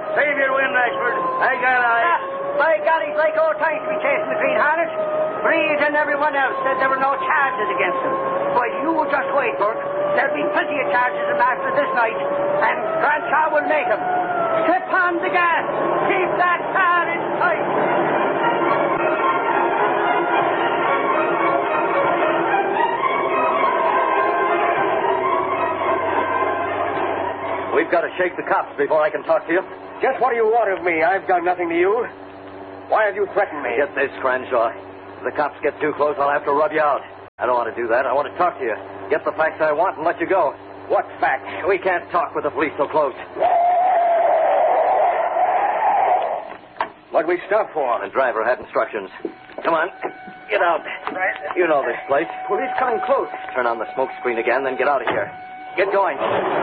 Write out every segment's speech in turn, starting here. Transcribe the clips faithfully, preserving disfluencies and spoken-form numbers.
Save your wind, Ashford. I got eyes. Ah, by God, he's like old times to be chasing the Green Hornet. Breed and everyone else said there were no charges against him. But you just wait, Burke. There'll be plenty of charges him after this night, and Cranshaw will make him. Step on the gas. Keep that car in sight. We've got to shake the cops before I can talk to you. Just what do you want of me? I've done nothing to you. Why have you threatened me? Get this, Cranshaw. If the cops get too close, I'll have to rub you out. I don't want to do that. I want to talk to you. Get the facts I want and let you go. What facts? We can't talk with the police so close. What'd we stop for? The driver had instructions. Come on. Get out. Right. You know this place. Police coming close. Turn on the smoke screen again, then get out of here. Get going.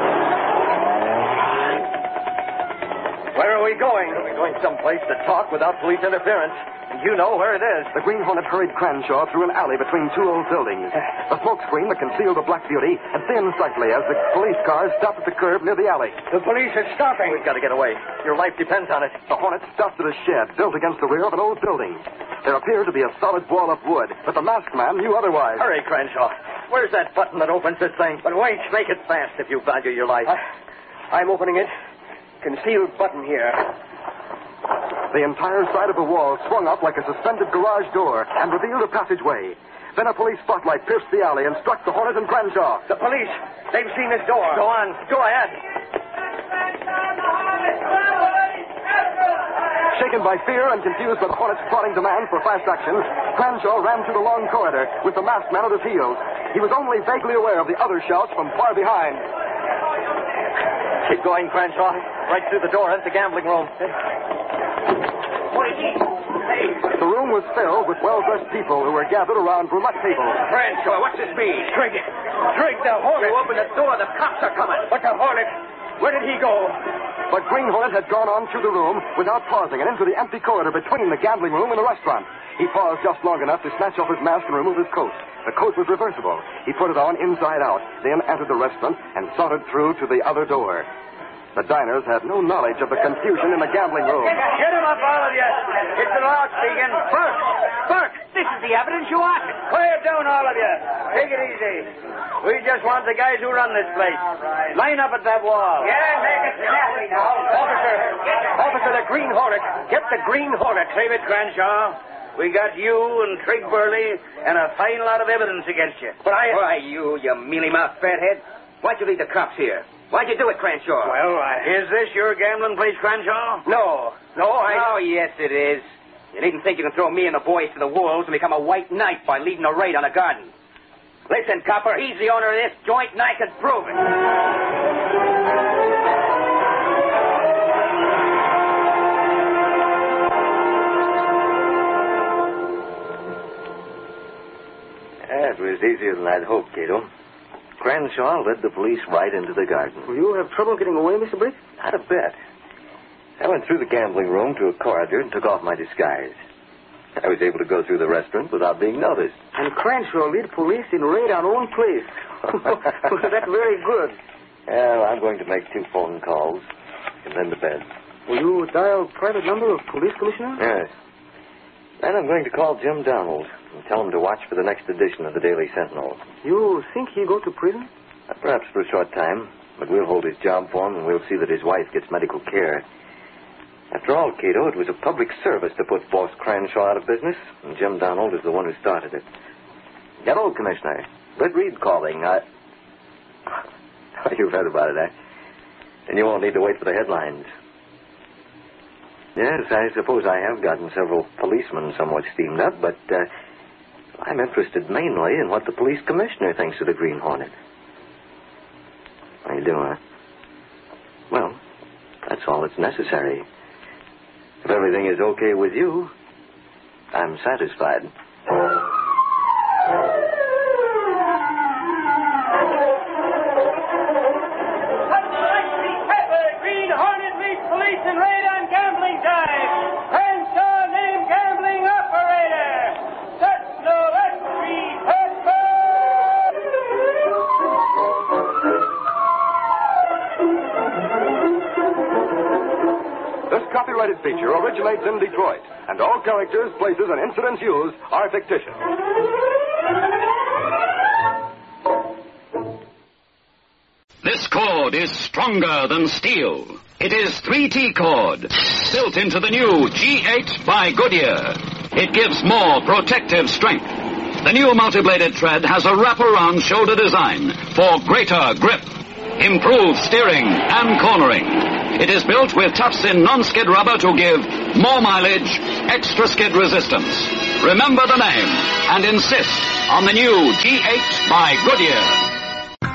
Where are we going? We're going someplace to talk without police interference. And you know where it is. The Green Hornet hurried Cranshaw through an alley between two old buildings. The smoke screen that concealed the Black Beauty had thinned slightly as the police cars stopped at the curb near the alley. The police are stopping. We've got to get away. Your life depends on it. The Hornet stopped at a shed built against the rear of an old building. There appeared to be a solid wall of wood, but the masked man knew otherwise. Hurry, Cranshaw. Where's that button that opens this thing? But wait. Make it fast if you value your life. I, I'm opening it. Concealed button here. The entire side of the wall swung up like a suspended garage door and revealed a passageway. Then a police spotlight pierced the alley and struck the Hornet and Cranshaw. The police. They've seen this door. Go on. Go ahead. Shaken by fear and confused by the Hornet's prodding demand for fast action, Cranshaw ran through the long corridor with the masked man at his heels. He was only vaguely aware of the other shouts from far behind. Keep going, Cranshaw. Right through the door into the gambling room. The room was filled with well-dressed people who were gathered around roulette tables. Cranshaw, what's this mean? Trig. Trig, the Hornet. You open the door, the cops are coming. But the Hornet, where did he go? But Green Hornet had gone on through the room without pausing and into the empty corridor between the gambling room and the restaurant. He paused just long enough to snatch off his mask and remove his coat. The coat was reversible. He put it on inside out, then entered the restaurant and sauntered through to the other door. The diners had no knowledge of the confusion in the gambling room. Get him up, all of you. It's the law speaking. Burke! Burke! This is the evidence you wanted. Quiet down, all of you. Take it easy. We just want the guys who run this place. All right. Line up at that wall. Yeah, make it snappy now. Officer, Officer, the Green Hornet. Get the Green Hornet. Save it, Cranshaw. We got you and Trig Burley and a fine lot of evidence against you. But I... Why, you, you mealy-mouthed fathead. Why'd you leave the cops here? Why'd you do it, Cranshaw? Well, I... Is this your gambling place, Cranshaw? No. No, I... Oh, yes, it is. You needn't think you can throw me and the boys to the wolves and become a white knight by leading a raid on a garden. Listen, copper, he's the owner of this joint, and I can prove it. That was easier than I'd hoped, Cato. Cranshaw led the police right into the garden. Will you have trouble getting away, Mister Brick? Not a bit. I went through the gambling room to a corridor and took off my disguise. I was able to go through the restaurant without being noticed. And Cranshaw lead police in raid on own place. That's very good. Well, I'm going to make two phone calls and then to bed. Will you dial private number of police commissioner? Yes. Then I'm going to call Jim Donald and tell him to watch for the next edition of the Daily Sentinel. You think he'll go to prison? Uh, perhaps for a short time, but we'll hold his job for him and we'll see that his wife gets medical care. After all, Cato, it was a public service to put Boss Cranshaw out of business, and Jim Donald is the one who started it. Hello, Commissioner. Britt Reed calling. I... Oh, you've heard about it, eh? Then you won't need to wait for the headlines. Yes, I suppose I have gotten several policemen somewhat steamed up, but uh, I'm interested mainly in what the police commissioner thinks of the Green Hornet. How you doing, huh? Well, that's all that's necessary. If everything is okay with you, I'm satisfied. Green Hornet meets police in raid on gambling time. Cranshaw named gambling operator. That's no entry. copyrighted feature originates in Detroit, and all characters, places, and incidents used are fictitious. This cord is stronger than steel. It is three T cord, built into the new G eight by Goodyear. It gives more protective strength. The new multi-bladed tread has a wraparound shoulder design for greater grip, improved steering and cornering. It is built with tufts-in non-skid rubber to give more mileage, extra skid resistance. Remember the name and insist on the new G eight by Goodyear.